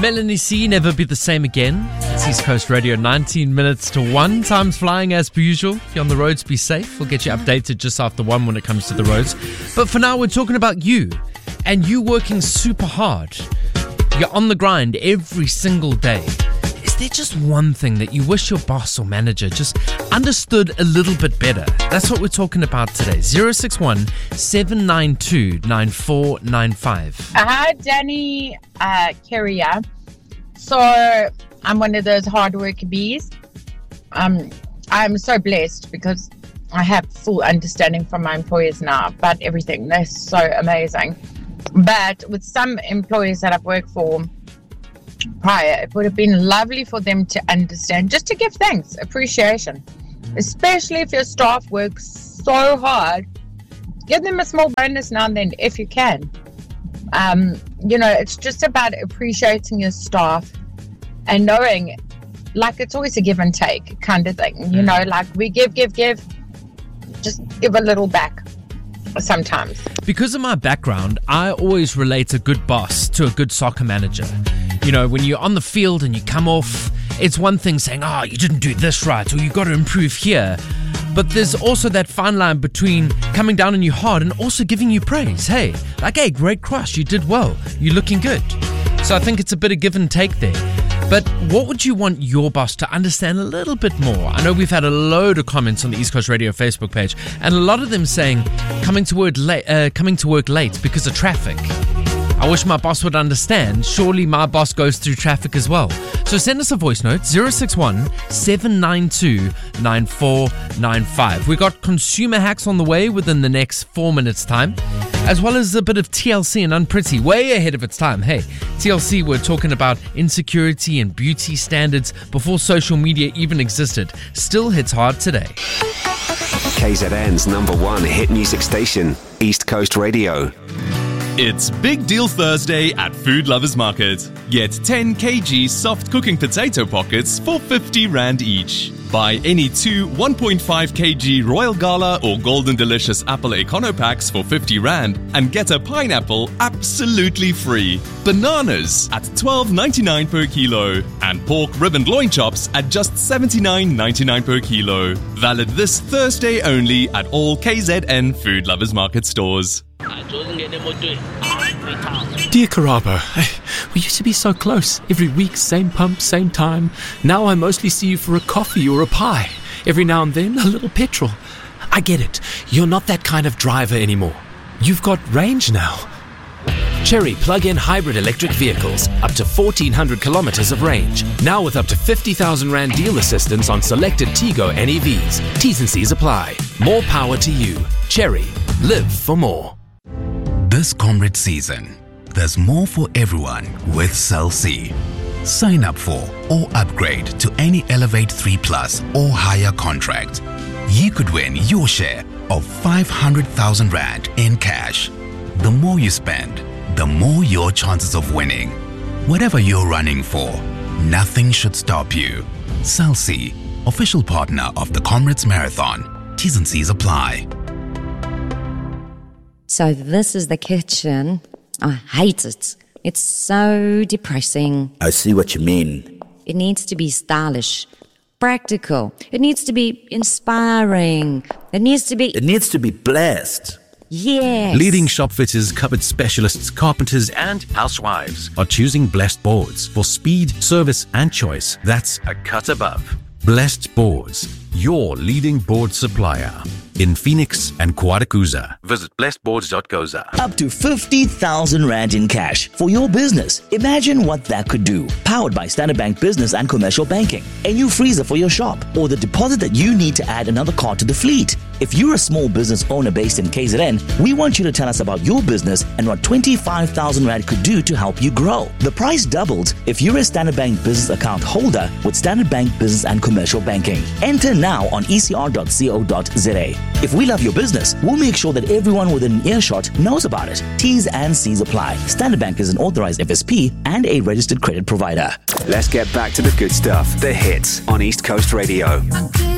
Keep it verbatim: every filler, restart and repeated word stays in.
Melanie C, Never Be the Same Again. It's East Coast Radio, nineteen minutes to one. Time's flying as per usual. If you're on the roads, be safe. We'll get you updated just after one when it comes to the roads. But for now, we're talking about you and you working super hard. You're on the grind every single day. Is there just one thing that you wish your boss or manager just understood a little bit better? That's what we're talking about today. zero six one, seven nine two, nine four nine five. Hi, Danny uh, Carrier. So I'm one of those hard worker bees. Um, I'm so blessed because I have full understanding from my employers now about everything. They're so amazing. But with some employers that I've worked for prior, it would have been lovely for them to understand, just to give thanks, appreciation, especially if your staff works so hard. Give them a small bonus now and then if you can. Um, you know, it's just about appreciating your staff and knowing, like, it's always a give and take kind of thing. You know, like we give, give, give, just give a little back sometimes. Because of my background, I always relate a good boss to a good soccer manager. You know, when you're on the field and you come off, it's one thing saying, oh, you didn't do this right, or you got to improve here. But there's also that fine line between coming down on you hard and also giving you praise. Hey, like, hey, great crush, you did well, you're looking good. So I think it's a bit of give and take there. But what would you want your boss to understand a little bit more? I know we've had a load of comments on the East Coast Radio Facebook page, and a lot of them saying coming to work late, uh, coming to work late because of traffic. I wish my boss would understand. Surely my boss goes through traffic as well. So send us a voice note, zero six one, seven nine two, nine four nine five. We got consumer hacks on the way within the next four minutes time, as well as a bit of T L C and Unpretty, way ahead of its time. Hey, T L C, we're talking about insecurity and beauty standards before social media even existed. Still hits hard today. K Z N's number one hit music station, East Coast Radio. It's Big Deal Thursday at Food Lovers Market. Get ten kilograms soft cooking potato pockets for fifty rand each. Buy any two one point five kilograms Royal Gala or Golden Delicious Apple Econo Packs for fifty rand and get a pineapple absolutely free. Bananas at twelve ninety-nine per kilo and pork rib and loin chops at just seventy-nine ninety-nine per kilo. Valid this Thursday only at all K Z N Food Lovers Market stores. Dear Karabo, we used to be so close. Every week, same pump, same time. Now I mostly see you for a coffee or a pie. Every now and then, a little petrol. I get it. You're not that kind of driver anymore. You've got range now. Chery plug-in hybrid electric vehicles, up to fourteen hundred kilometers of range. Now with up to fifty thousand rand deal assistance on selected Tigo N E Vs. T's and C's apply. More power to you. Chery. Live for more. This Comrade season, there's more for everyone with Cell C. Sign up for or upgrade to any Elevate three Plus or higher contract. You could win your share of five hundred thousand rand in cash. The more you spend, the more your chances of winning. Whatever you're running for, nothing should stop you. Cell C, official partner of the Comrades Marathon. T's and C's apply. So this is the kitchen. I hate it. It's so depressing. I see what you mean. It needs to be stylish, practical. It needs to be inspiring. It needs to be... It needs to be blessed. Yes. Leading shop fitters, cupboard specialists, carpenters and housewives are choosing Blessed Boards for speed, service and choice. That's a cut above. Blessed Boards, your leading board supplier in Phoenix and Quadacooza. Visit blessed boards dot co za. Up to fifty thousand rand in cash for your business. Imagine what that could do. Powered by Standard Bank Business and Commercial Banking. A new freezer for your shop or the deposit that you need to add another car to the fleet. If you're a small business owner based in K Z N, we want you to tell us about your business and what twenty-five thousand rand could do to help you grow. The price doubled if you're a Standard Bank Business account holder with Standard Bank Business and Commercial Banking. Enter now on e c r dot co dot za. If we love your business, we'll make sure that everyone within earshot knows about it. T's and C's apply. Standard Bank is an authorized F S P and a registered credit provider. Let's get back to the good stuff. The hits on East Coast Radio.